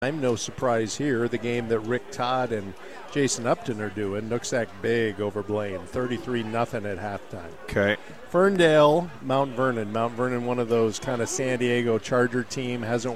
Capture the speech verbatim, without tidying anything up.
I'm no surprise here. The game that Rick Todd and Jason Upton are doing. Nooksack big over Blaine, thirty-three nothing at halftime. Okay. Ferndale, Mount Vernon. Mount Vernon, one of those kind of San Diego Charger team, hasn't